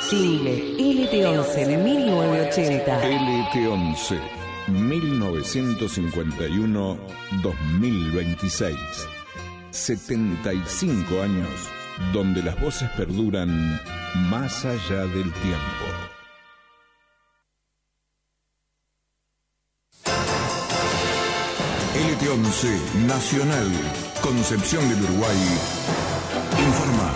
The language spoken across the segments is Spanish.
Single LT11 de 1980. LT11 1951-2026. 75 años donde las voces perduran más allá del tiempo. LT11 Nacional, Concepción del Uruguay, informa.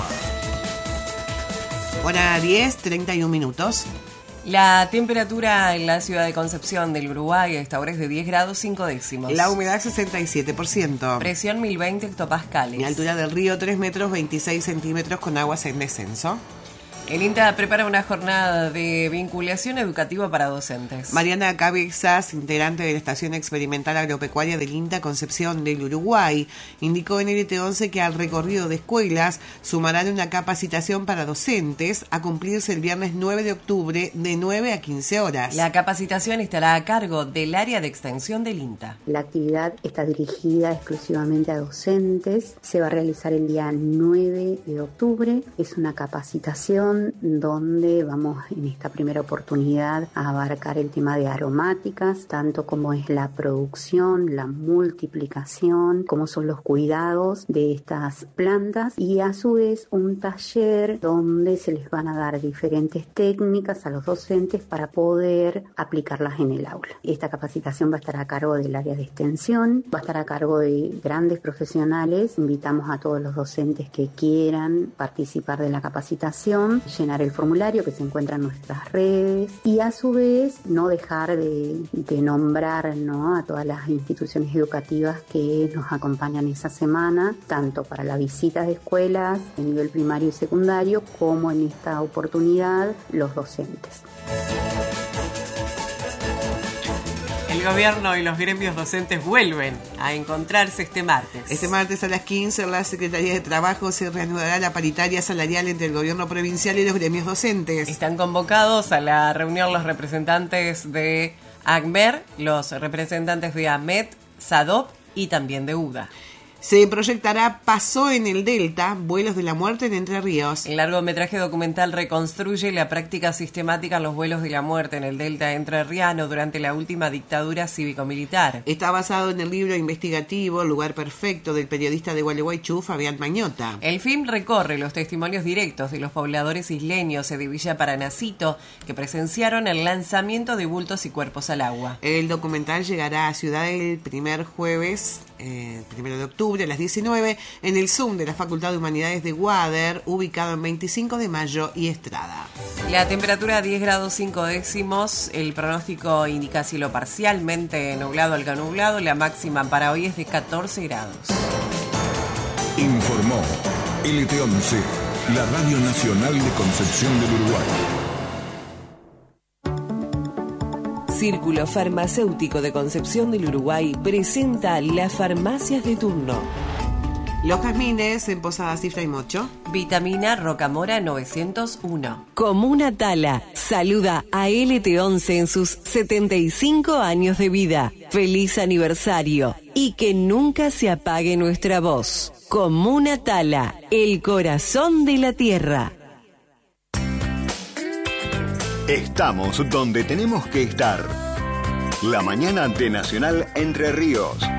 Hora 10, 31 minutos. La temperatura en la ciudad de Concepción del Uruguay a esta hora es de 10 grados 5 décimos. La humedad 67%. Presión 1020 hectopascales. La altura del río 3 metros 26 centímetros con aguas en descenso. El INTA prepara una jornada de vinculación educativa para docentes. Mariana Cabezas, integrante de la Estación Experimental Agropecuaria del INTA Concepción del Uruguay, indicó en LT11 que al recorrido de escuelas sumarán una capacitación para docentes a cumplirse el viernes 9 de octubre de 9 a 15 horas. La capacitación estará a cargo del área de extensión del INTA. La actividad está dirigida exclusivamente a docentes. Se va a realizar el día 9 de octubre. Es una capacitación donde vamos en esta primera oportunidad a abarcar el tema de aromáticas, tanto como es la producción, la multiplicación, como son los cuidados de estas plantas, y a su vez un taller donde se les van a dar diferentes técnicas a los docentes para poder aplicarlas en el aula. Esta capacitación va a estar a cargo del área de extensión, va a estar a cargo de grandes profesionales. Invitamos a todos los docentes que quieran participar de la capacitación, llenar el formulario que se encuentra en nuestras redes y a su vez no dejar de nombrar, ¿no?, a todas las instituciones educativas que nos acompañan esa semana, tanto para la visita de escuelas de nivel primario y secundario como en esta oportunidad los docentes. El gobierno y los gremios docentes vuelven a encontrarse este martes. Este martes a las 15 en la Secretaría de Trabajo se reanudará la paritaria salarial entre el gobierno provincial y los gremios docentes. Están convocados a la reunión los representantes de ACMER, los representantes de AMET, SADOP y también de UDA. Se proyectará Pasó en el Delta, vuelos de la muerte en Entre Ríos. El largometraje documental reconstruye la práctica sistemática en los vuelos de la muerte en el Delta entrerriano durante la última dictadura cívico-militar. Está basado en el libro investigativo Lugar Perfecto del periodista de Gualeguaychú, Fabián Mañota. El film recorre los testimonios directos de los pobladores isleños de Villa Paranacito que presenciaron el lanzamiento de bultos y cuerpos al agua. El documental llegará a Ciudad el primer jueves, 1 de octubre, a las 19, en el Zoom de la Facultad de Humanidades de Wader, ubicado en 25 de Mayo y Estrada. La temperatura 10 grados 5 décimos, el pronóstico indica cielo parcialmente nublado al nublado, la máxima para hoy es de 14 grados. Informó LT11, la Radio Nacional de Concepción del Uruguay. Círculo Farmacéutico de Concepción del Uruguay presenta las farmacias de turno. Los Jazmines en Posada Cifra y Mocho. Vitamina Rocamora 901. Comuna Tala saluda a LT11 en sus 75 años de vida. ¡Feliz aniversario! Y que nunca se apague nuestra voz. Comuna Tala, el corazón de la tierra. Estamos donde tenemos que estar. La mañana de Nacional Entre Ríos.